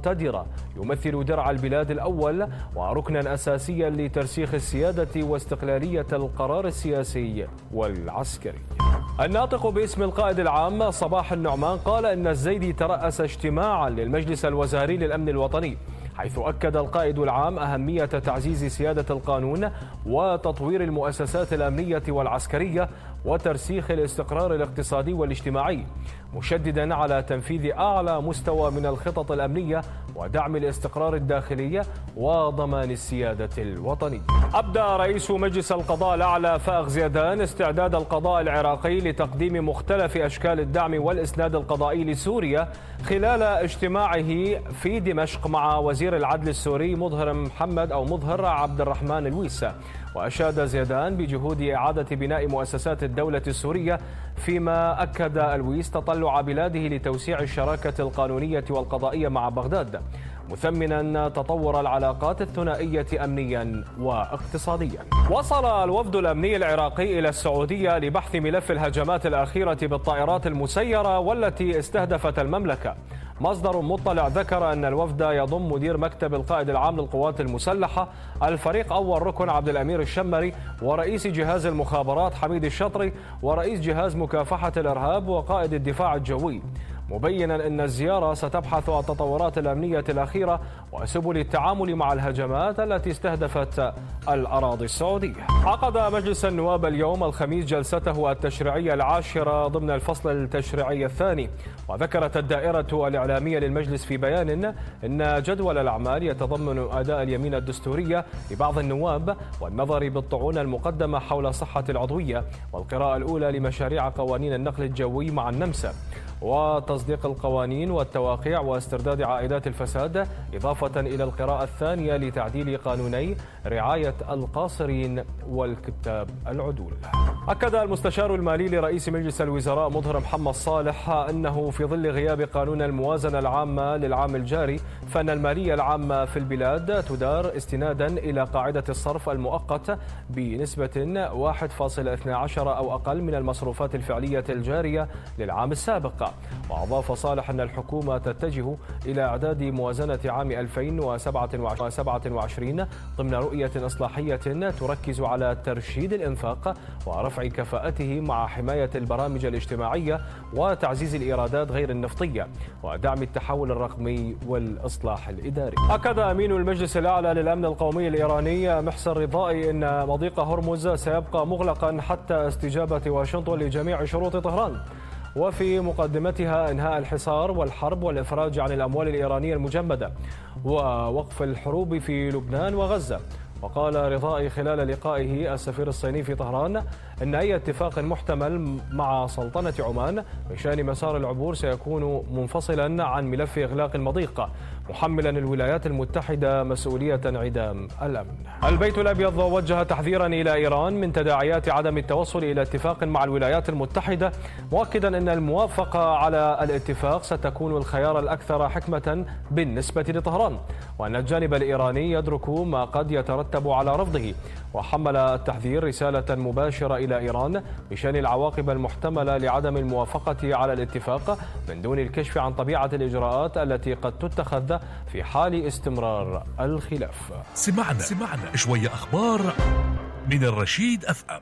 مقتدرة يمثل درع البلاد الأول وركنا أساسيا لترسيخ السيادة واستقلالية القرار السياسي والعسكري. الناطق باسم القائد العام صباح النعمان قال إن الزيدي ترأس اجتماعا للمجلس الوزاري للأمن الوطني، حيث أكد القائد العام أهمية تعزيز سيادة القانون وتطوير المؤسسات الأمنية والعسكرية وترسيخ الاستقرار الاقتصادي والاجتماعي، مشددا على تنفيذ أعلى مستوى من الخطط الأمنية ودعم الاستقرار الداخلي وضمان السيادة الوطنية. أبدأ رئيس مجلس القضاء الأعلى فائق زيدان استعداد القضاء العراقي لتقديم مختلف أشكال الدعم والإسناد القضائي لسوريا خلال اجتماعه في دمشق مع وزير العدل السوري مظهر عبد الرحمن الويسا. وأشاد زيدان بجهود إعادة بناء مؤسسات الدولة السورية، فيما أكد الويس تطلع بلاده لتوسيع الشراكة القانونية والقضائية مع بغداد، مثمنا تطور العلاقات الثنائية أمنيا واقتصاديا. وصل الوفد الأمني العراقي إلى السعودية لبحث ملف الهجمات الأخيرة بالطائرات المسيرة والتي استهدفت المملكة. مصدر مطلع ذكر أن الوفد يضم مدير مكتب القائد العام للقوات المسلحة، الفريق أول ركن عبد الأمير الشمري، ورئيس جهاز المخابرات حميد الشطري، ورئيس جهاز مكافحة الإرهاب، وقائد الدفاع الجوي، مبينا أن الزيارة ستبحث عن التطورات الأمنية الأخيرة وسبل التعامل مع الهجمات التي استهدفت الأراضي السعودية. عقد مجلس النواب اليوم الخميس جلسته التشريعية العاشرة ضمن الفصل التشريعي الثاني، وذكرت الدائرة الإعلامية للمجلس في بيان أن جدول الأعمال يتضمن أداء اليمين الدستورية لبعض النواب والنظر بالطعون المقدمة حول صحة العضوية والقراءة الأولى لمشاريع قوانين النقل الجوي مع النمسا وتصديق القوانين والتواقيع واسترداد عائدات الفساد، إضافة إلى القراءة الثانية لتعديل قانوني رعاية القاصرين والكتاب العدول. أكد المستشار المالي لرئيس مجلس الوزراء مظهر محمد صالح أنه في ظل غياب قانون الموازنة العامة للعام الجاري، فإن المالية العامة في البلاد تدار استنادا إلى قاعدة الصرف المؤقت بنسبة 1.12 أو أقل من المصروفات الفعلية الجارية للعام السابق. وأضاف صالح أن الحكومة تتجه إلى إعداد موازنة عام 2027 ضمن رؤية إصلاحية تركز على ترشيد الإنفاق ورفع كفاءته مع حماية البرامج الاجتماعية وتعزيز الإيرادات غير النفطية ودعم التحول الرقمي والإصلاح الإداري. أكد أمين المجلس الأعلى للأمن القومي الإيراني محسن رضائي أن مضيق هرمز سيبقى مغلقا حتى استجابة واشنطن لجميع شروط طهران، وفي مقدمتها إنهاء الحصار والحرب والإفراج عن الأموال الإيرانية المجمدة ووقف الحروب في لبنان وغزة. وقال رضائي خلال لقائه السفير الصيني في طهران أن أي اتفاق محتمل مع سلطنة عمان بشأن مسار العبور سيكون منفصلا عن ملف إغلاق المضيق، محملا الولايات المتحدة مسؤولية انعدام الأمن. البيت الأبيض وجه تحذيرا إلى إيران من تداعيات عدم التوصل إلى اتفاق مع الولايات المتحدة، مؤكدا أن الموافقة على الاتفاق ستكون الخيار الأكثر حكمة بالنسبة لطهران، وأن الجانب الإيراني يدرك ما قد يترتب على رفضه. وحمل التحذير رسالة مباشرة إلى إيران بشأن العواقب المحتملة لعدم الموافقة على الاتفاق من دون الكشف عن طبيعة الإجراءات التي قد تتخذ في حال استمرار الخلاف. سمعنا شوية أخبار من الرشيد FM.